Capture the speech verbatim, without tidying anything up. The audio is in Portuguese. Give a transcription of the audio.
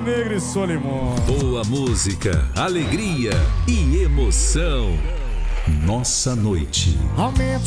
Negra e Solimões. Boa música, alegria e emoção. Nossa noite. Aumente